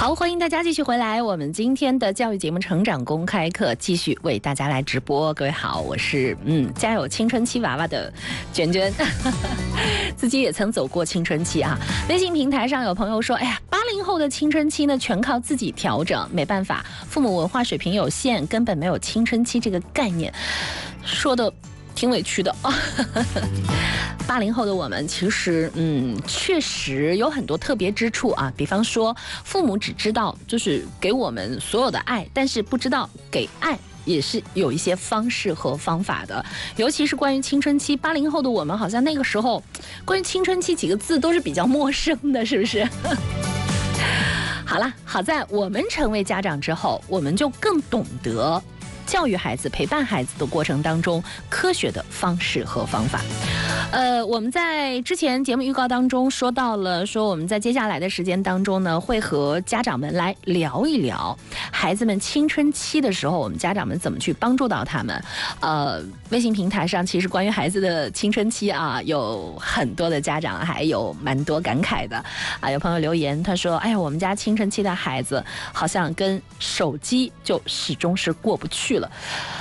好，欢迎大家继续回来，我们今天的教育节目《成长公开课》继续为大家来直播。各位好，我是家有青春期娃娃的娟娟，自己也曾走过青春期啊。微信平台上有朋友说，哎呀，80后的青春期呢，全靠自己调整，没办法，父母文化水平有限，根本没有青春期这个概念，说的挺委屈的啊。80后的我们其实确实有很多特别之处啊，比方说父母只知道就是给我们所有的爱，但是不知道给爱也是有一些方式和方法的，尤其是关于青春期，80后的我们好像那个时候关于青春期几个字都是比较陌生的，是不是？好了，好在我们成为家长之后，我们就更懂得教育孩子、陪伴孩子的过程当中科学的方式和方法。我们在之前节目预告当中说到了，说我们在接下来的时间当中呢，会和家长们来聊一聊孩子们青春期的时候，我们家长们怎么去帮助到他们。微信平台上其实关于孩子的青春期啊，有很多的家长还有蛮多感慨的啊。有朋友留言，他说：“哎呀，我们家青春期的孩子好像跟手机就始终是过不去了。”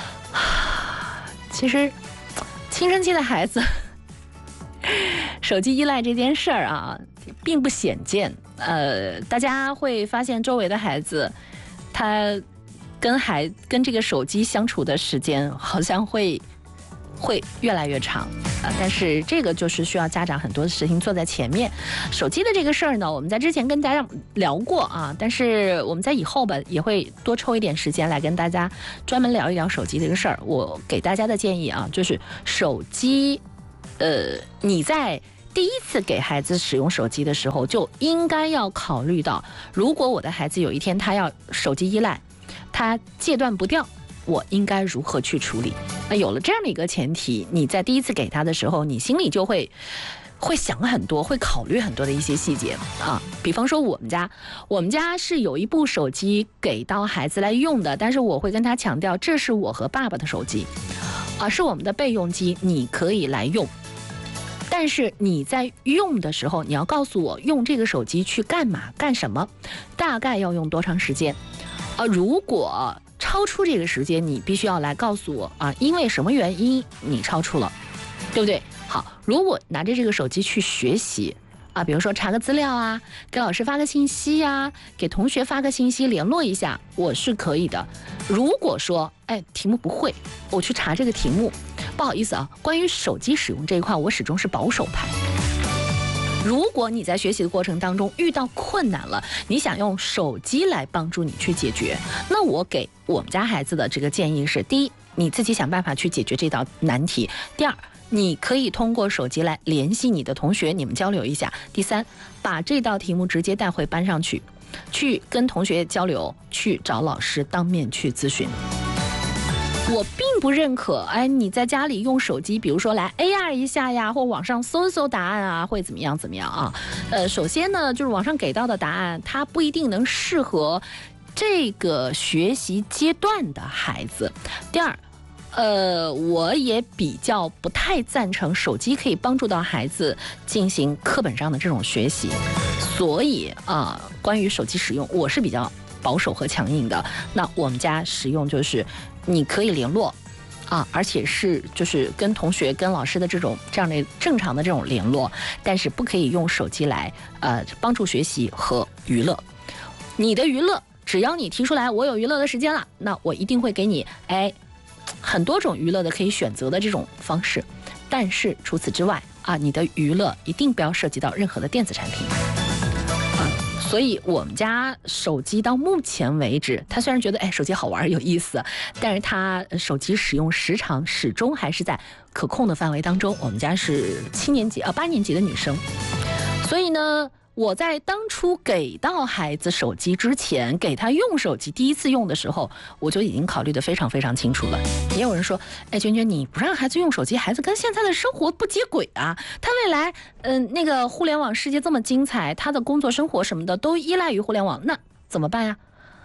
其实，青春期的孩子。手机依赖这件事儿啊，并不鲜见。大家会发现周围的孩子，他跟这个手机相处的时间好像会越来越长。但是这个就是需要家长很多的事情做在前面。手机的这个事儿呢，我们在之前跟家长聊过啊，但是我们在以后吧也会多抽一点时间来跟大家专门聊一聊手机这个事儿。我给大家的建议啊，就是手机。你在第一次给孩子使用手机的时候，就应该要考虑到，如果我的孩子有一天他要手机依赖，他戒断不掉，我应该如何去处理？那有了这样的一个前提，你在第一次给他的时候，你心里就会想很多，会考虑很多的一些细节啊。比方说我们家是有一部手机给到孩子来用的，但是我会跟他强调，这是我和爸爸的手机啊，是我们的备用机，你可以来用。但是你在用的时候，你要告诉我用这个手机去干嘛干什么，大概要用多长时间如果超出这个时间，你必须要来告诉我啊，因为什么原因你超出了，对不对？好，如果拿着这个手机去学习啊，比如说查个资料啊，给老师发个信息啊，给同学发个信息联络一下，我是可以的。如果说题目不会，我去查这个题目，不好意思啊，关于手机使用这一块，我始终是保守派。如果你在学习的过程当中遇到困难了，你想用手机来帮助你去解决，那我给我们家孩子的这个建议是：第一，你自己想办法去解决这道难题；第二，你可以通过手机来联系你的同学，你们交流一下；第三，把这道题目直接带回班上去跟同学交流，去找老师当面去咨询。我并不认可，你在家里用手机，比如说来 AR 一下呀，或网上搜答案啊，会怎么样啊？首先呢，就是网上给到的答案，它不一定能适合这个学习阶段的孩子。第二，我也比较不太赞成手机可以帮助到孩子进行课本上的这种学习，所以关于手机使用，我是比较保守和强硬的。那我们家使用就是你可以联络而且是就是跟同学跟老师的这样的正常的这种联络，但是不可以用手机来帮助学习和娱乐。你的娱乐只要你提出来我有娱乐的时间了，那我一定会给你很多种娱乐的可以选择的这种方式，但是除此之外你的娱乐一定不要涉及到任何的电子产品所以我们家手机到目前为止，他虽然觉得手机好玩有意思，但是他手机使用时长始终还是在可控的范围当中。我们家是8年级的女生，所以呢，我在当初给到孩子手机之前，给他用手机第一次用的时候，我就已经考虑得非常非常清楚了。也有人说，娟娟，你不让孩子用手机，孩子跟现在的生活不接轨啊！他未来，那个互联网世界这么精彩，他的工作生活什么的都依赖于互联网，那怎么办呀？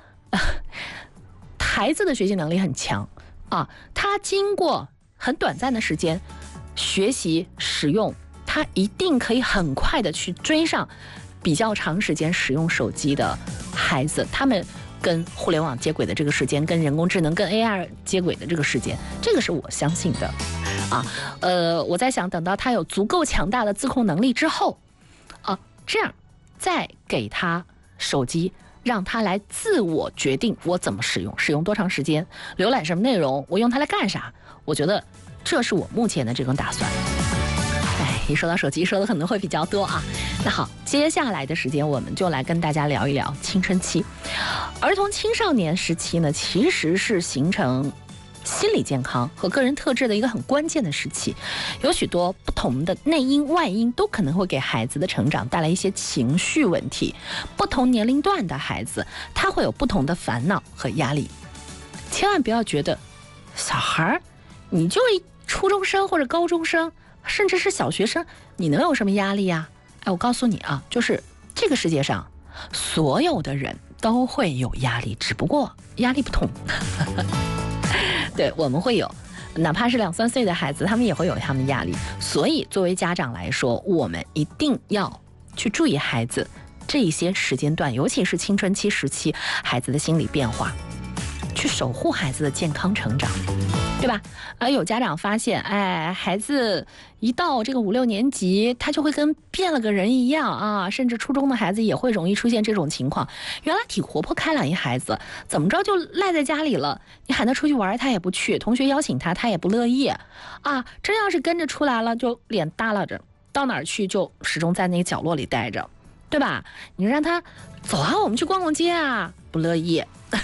孩子的学习能力很强他经过很短暂的时间学习使用，他一定可以很快的去追上比较长时间使用手机的孩子，他们跟互联网接轨的这个时间，跟人工智能、跟 AI 接轨的这个时间，这个是我相信的啊。我在想，等到他有足够强大的自控能力之后，这样再给他手机，让他来自我决定我怎么使用，使用多长时间，浏览什么内容，我用它来干啥。我觉得这是我目前的这种打算。一说到手机，说的可能会比较多啊。那好，接下来的时间我们就来跟大家聊一聊青春期。儿童青少年时期呢，其实是形成心理健康和个人特质的一个很关键的时期，有许多不同的内因外因都可能会给孩子的成长带来一些情绪问题。不同年龄段的孩子，他会有不同的烦恼和压力。千万不要觉得小孩你就初中生或者高中生，甚至是小学生，你能有什么压力呀？我告诉你啊，就是这个世界上所有的人都会有压力，只不过压力不同。对，我们会有，哪怕是2、3岁的孩子，他们也会有他们的压力。所以作为家长来说，我们一定要去注意孩子这一些时间段，尤其是青春期时期孩子的心理变化，去守护孩子的健康成长，对吧？而有家长发现，孩子一到这个5、6年级，他就会跟变了个人一样啊，甚至初中的孩子也会容易出现这种情况。原来挺活泼开朗一孩子，怎么着就赖在家里了？你喊他出去玩，他也不去；同学邀请他，他也不乐意啊。真要是跟着出来了，就脸耷拉着，到哪儿去就始终在那个角落里待着，对吧？你让他走啊，我们去逛逛街啊，不乐意。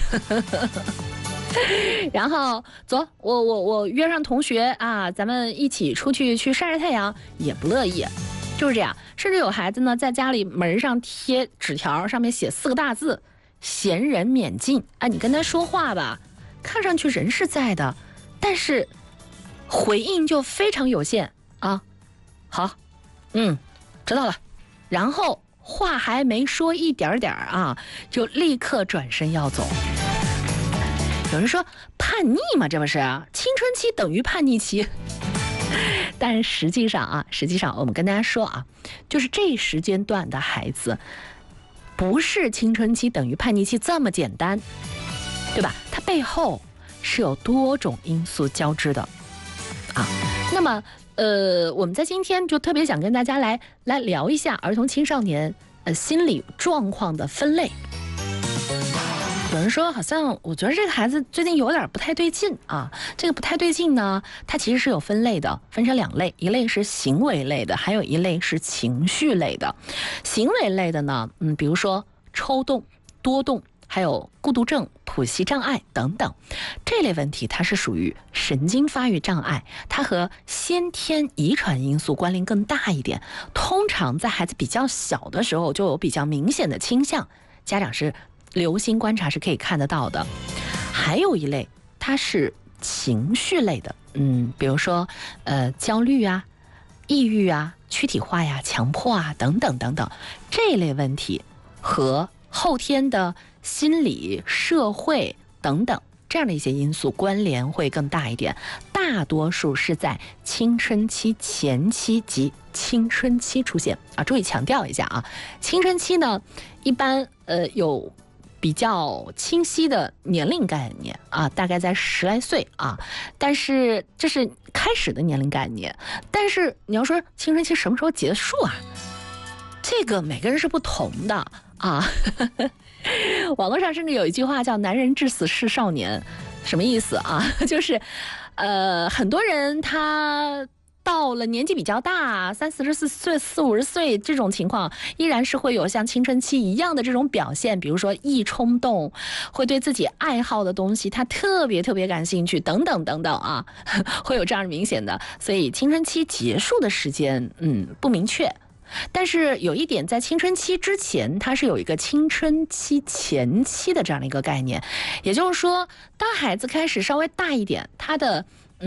然后走，我约上同学啊，咱们一起出去晒晒太阳，也不乐意，就是这样。甚至有孩子呢，在家里门上贴纸条，上面写4个大字：闲人免进。你跟他说话吧，看上去人是在的，但是回应就非常有限啊。好，知道了。然后话还没说一点点啊，就立刻转身要走。有人说叛逆嘛，这不是青春期等于叛逆期。但实际上我们跟大家说啊，就是这时间段的孩子不是青春期等于叛逆期这么简单，对吧？它背后是有多种因素交织的啊。那么我们在今天就特别想跟大家来聊一下儿童青少年心理状况的分类。有人说，好像我觉得这个孩子最近有点不太对劲啊。这个不太对劲呢，它其实是有分类的，分成2类，一类是行为类的，还有一类是情绪类的。行为类的呢，比如说抽动、多动，还有孤独症、谱系障碍等等，这类问题它是属于神经发育障碍，它和先天遗传因素关联更大一点，通常在孩子比较小的时候就有比较明显的倾向，家长是留心观察是可以看得到的。还有一类它是情绪类的，比如说焦虑啊、抑郁啊、躯体化呀、强迫啊等等等等，这类问题和后天的心理、社会等等这样的一些因素关联会更大一点，大多数是在青春期前期及青春期出现啊。注意强调一下啊，青春期呢一般有比较清晰的年龄概念啊，大概在10来岁啊，但是这是开始的年龄概念。但是你要说青春期什么时候结束啊，这个每个人是不同的啊。网络上甚至有一句话叫男人至死是少年，什么意思啊？就是很多人他到了年纪比较大，30、40岁、40、50岁这种情况，依然是会有像青春期一样的这种表现，比如说易冲动，会对自己爱好的东西他特别感兴趣，等等等等啊，会有这样明显的。所以青春期结束的时间不明确。但是有一点，在青春期之前，它是有一个青春期前期的这样的一个概念，也就是说，当孩子开始稍微大一点，他的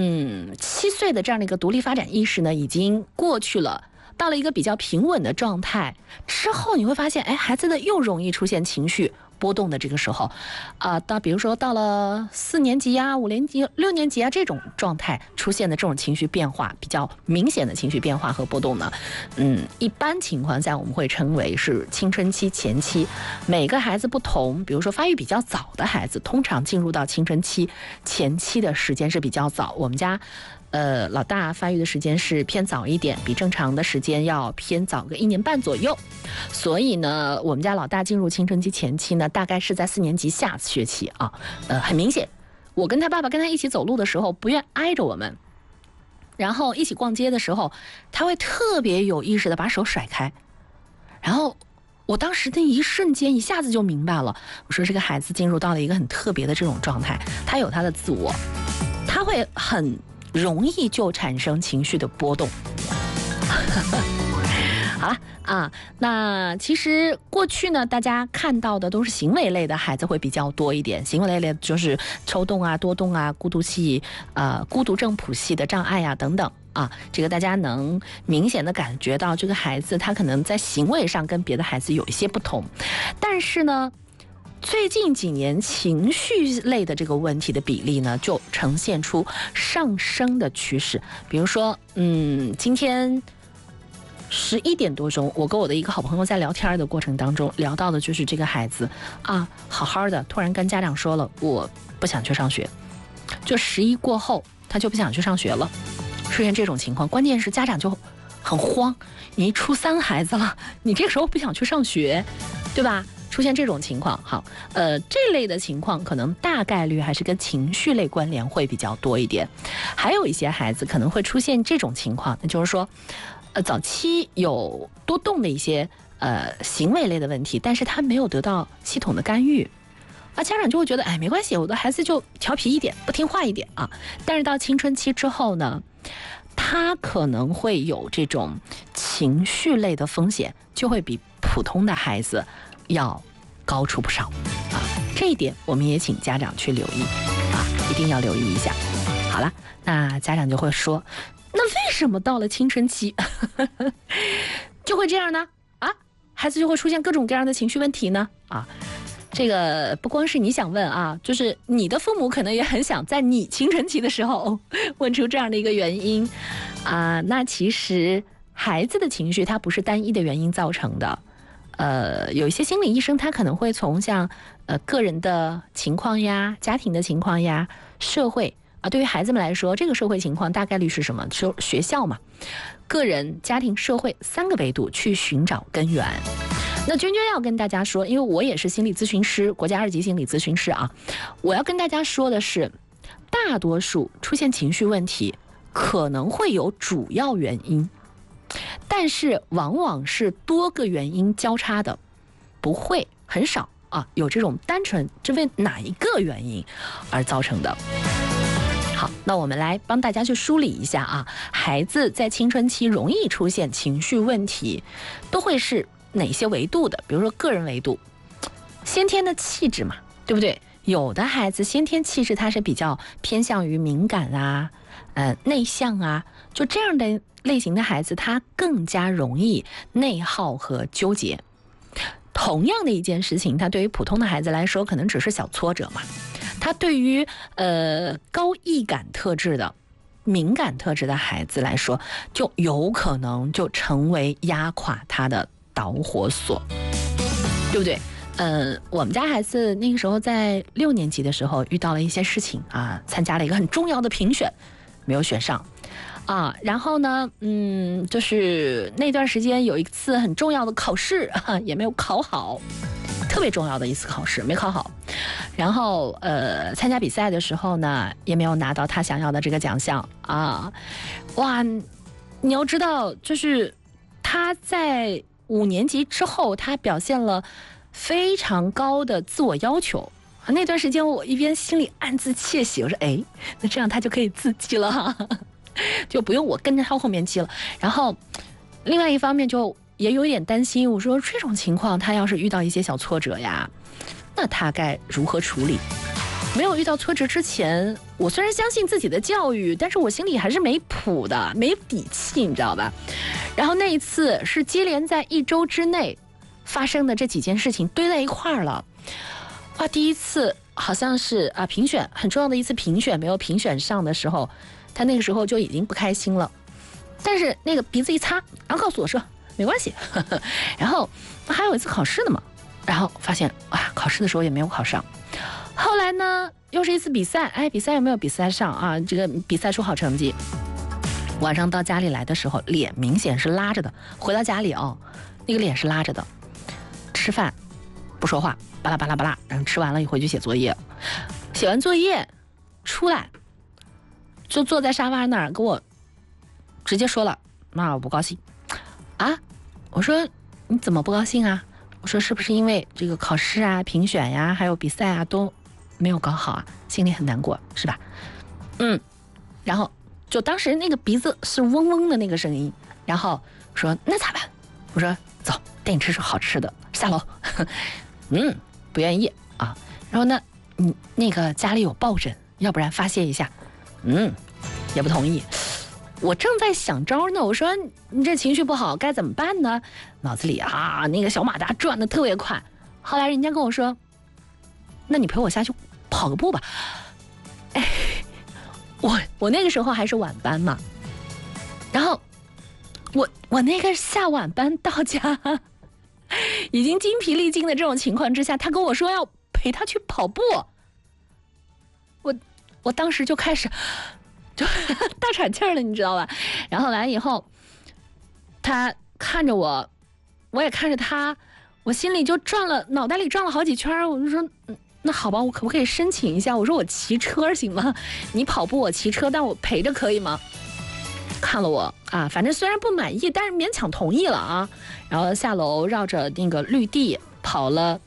7岁的这样的一个独立发展意识呢，已经过去了，到了一个比较平稳的状态之后，你会发现，孩子的又容易出现情绪波动的这个时候，比如说到了4年级呀、5年级、6年级啊这种状态出现的这种情绪变化，比较明显的情绪变化和波动呢，一般情况下我们会称为是青春期前期。每个孩子不同，比如说发育比较早的孩子，通常进入到青春期前期的时间是比较早。我们家老大发育的时间是偏早一点，比正常的时间要偏早个1年半左右。所以呢，我们家老大进入青春期前期呢，大概是在4年级下学期啊。很明显，我跟他爸爸跟他一起走路的时候，不愿挨着我们，然后一起逛街的时候，他会特别有意识的把手甩开。然后我当时那一瞬间一下子就明白了，我说这个孩子进入到了一个很特别的这种状态，他有他的自我，他会很容易就产生情绪的波动。好了那其实过去呢，大家看到的都是行为类的孩子会比较多一点，行为类的就是抽动啊、多动啊、孤独症谱系的障碍啊等等这个大家能明显的感觉到这个孩子他可能在行为上跟别的孩子有一些不同。但是呢，最近几年情绪类的这个问题的比例呢，就呈现出上升的趋势。比如说今天11点多钟，我跟我的一个好朋友在聊天的过程当中，聊到的就是这个孩子好好的，突然跟家长说了我不想去上学，就11过后他就不想去上学了，出现这种情况。关键是家长就很慌，你初3孩子了，你这个时候不想去上学，对吧？出现这种情况，好，这类的情况可能大概率还是跟情绪类关联会比较多一点。还有一些孩子可能会出现这种情况，那就是说早期有多动的一些行为类的问题，但是他没有得到系统的干预家长就会觉得没关系，我的孩子就调皮一点，不听话一点但是到青春期之后呢，他可能会有这种情绪类的风险，就会比普通的孩子要高出不少这一点我们也请家长去留意一定要留意一下。好了，那家长就会说，那为什么到了青春期就会这样呢？孩子就会出现各种各样的情绪问题呢？这个不光是你想问就是你的父母可能也很想在你青春期的时候问出这样的一个原因那其实孩子的情绪它不是单一的原因造成的。有一些心理医生他可能会从像个人的情况呀、家庭的情况呀、社会对于孩子们来说，这个社会情况大概率是什么？学校嘛，个人、家庭、社会3个维度去寻找根源。那娟娟要跟大家说，因为我也是心理咨询师，国家2级心理咨询师我要跟大家说的是，大多数出现情绪问题可能会有主要原因，但是往往是多个原因交叉的，不会很少有这种单纯这为哪一个原因而造成的。好，那我们来帮大家去梳理一下孩子在青春期容易出现情绪问题都会是哪些维度的。比如说个人维度，先天的气质嘛，对不对？有的孩子先天气质他是比较偏向于敏感内向就这样的类型的孩子，他更加容易内耗和纠结。同样的一件事情，他对于普通的孩子来说可能只是小挫折嘛，他对于高易感特质的、敏感特质的孩子来说，就有可能就成为压垮他的导火索，对不对？我们家孩子那个时候在6年级的时候遇到了一些事情参加了一个很重要的评选，没有选上然后呢就是那段时间有一次很重要的考试也没有考好，特别重要的一次考试没考好，然后参加比赛的时候呢也没有拿到他想要的这个奖项哇，你要知道就是他在5年级之后他表现了非常高的自我要求那段时间我一边心里暗自窃喜，我说那这样他就可以自记了就不用我跟着他后面记了。然后另外一方面就也有点担心，我说这种情况他要是遇到一些小挫折呀，那他该如何处理？没有遇到挫折之前，我虽然相信自己的教育，但是我心里还是没谱的，没底气，你知道吧？然后那一次是接连在1周之内发生的这几件事情堆在一块儿了。哇，第一次好像是评选很重要的一次评选没有评选上的时候，他那个时候就已经不开心了。但是那个鼻子一擦，然后告诉我说没关系。然后还有一次考试的嘛，然后发现考试的时候也没有考上。后来呢，又是一次比赛，比赛有没有比赛上啊？这个比赛出好成绩。晚上到家里来的时候，脸明显是拉着的。回到家里那个脸是拉着的。吃饭不说话，巴拉巴拉巴拉，然后吃完了回去写作业。写完作业出来，就坐在沙发那儿跟我直接说了：“妈，我不高兴。”啊，我说你怎么不高兴啊？我说是不是因为这个考试啊、评选呀，还有比赛啊都没有搞好啊，心里很难过是吧？然后就当时那个鼻子是嗡嗡的那个声音，然后说那咋办？我说走，带你吃好吃的，下楼。不愿意啊。然后呢，你那个家里有抱枕，要不然发泄一下。也不同意。我正在想招呢，我说你这情绪不好该怎么办呢？脑子里那个小马达转得特别快。后来人家跟我说，那你陪我下去跑个步吧。我那个时候还是晚班嘛，然后我那个下晚班到家已经精疲力尽的这种情况之下，他跟我说要陪他去跑步，我当时就开始就大喘气儿了，你知道吧？然后完以后，他看着我，我也看着他，我心里就脑袋里转了好几圈。我就说，那好吧，我可不可以申请一下？我说我骑车行吗？你跑步我骑车，但我陪着可以吗？看了我反正虽然不满意，但是勉强同意了啊。然后下楼绕着那个绿地跑了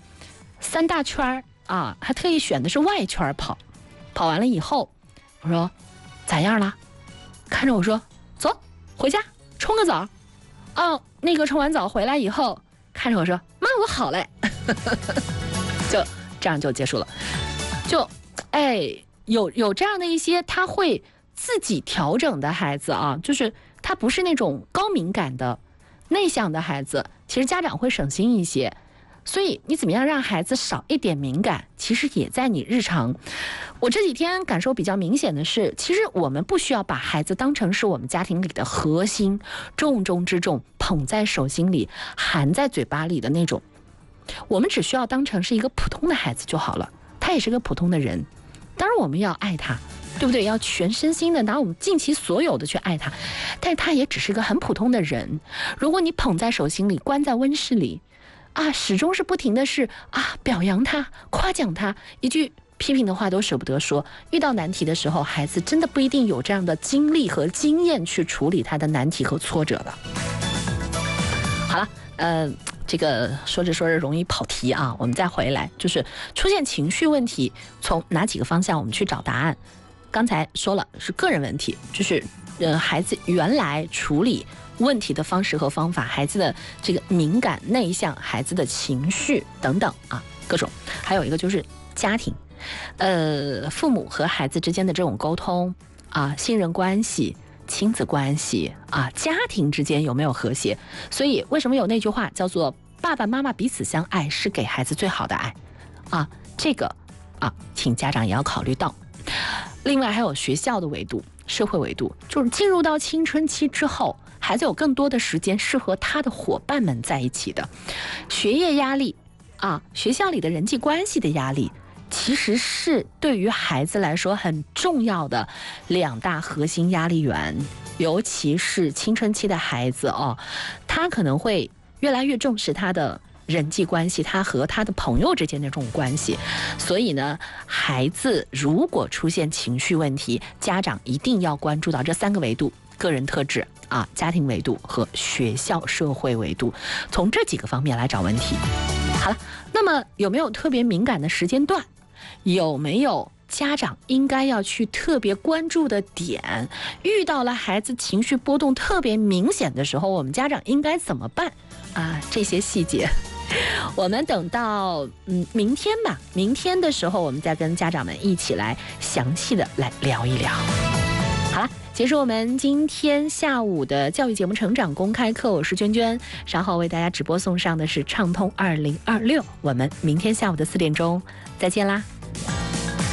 3大圈还特意选的是外圈跑。跑完了以后，我说咋样了？看着我说走回家冲个澡。那个冲完澡回来以后，看着我说妈我好嘞。就这样就结束了。就有这样的一些他会自己调整的孩子就是他不是那种高敏感的内向的孩子，其实家长会省心一些。所以你怎么样让孩子少一点敏感，其实也在你日常。我这几天感受比较明显的是，其实我们不需要把孩子当成是我们家庭里的核心，重中之重，捧在手心里含在嘴巴里的那种。我们只需要当成是一个普通的孩子就好了，他也是个普通的人。当然我们要爱他，对不对？要全身心的拿我们尽其所有的去爱他，但他也只是个很普通的人。如果你捧在手心里，关在温室里始终是不停的是表扬他，夸奖他，一句批评的话都舍不得说。遇到难题的时候，孩子真的不一定有这样的经历和经验去处理他的难题和挫折的。好了，这个说着说着容易跑题我们再回来，就是出现情绪问题，从哪几个方向我们去找答案？刚才说了是个人问题，就是孩子原来处理问题的方式和方法，孩子的这个敏感内向，孩子的情绪等等各种。还有一个就是家庭，父母和孩子之间的这种沟通信任关系、亲子关系家庭之间有没有和谐？所以为什么有那句话叫做爸爸妈妈彼此相爱是给孩子最好的爱这个请家长也要考虑到。另外还有学校的维度、社会维度，就是进入到青春期之后，孩子有更多的时间是和他的伙伴们在一起的。学业压力学校里的人际关系的压力，其实是对于孩子来说很重要的2大核心压力源。尤其是青春期的孩子他可能会越来越重视他的人际关系，他和他的朋友之间的这种关系。所以呢，孩子如果出现情绪问题，家长一定要关注到这3个维度：个人特质家庭维度和学校社会维度，从这几个方面来找问题。好了，那么有没有特别敏感的时间段？有没有家长应该要去特别关注的点？遇到了孩子情绪波动特别明显的时候，我们家长应该怎么办这些细节我们等到明天吧，明天的时候我们再跟家长们一起来详细的来聊一聊。好了， 结束我们今天下午的教育节目《成长公开课》，我是娟娟，稍后为大家直播送上的是畅通2026，我们明天下午的4点钟再见啦。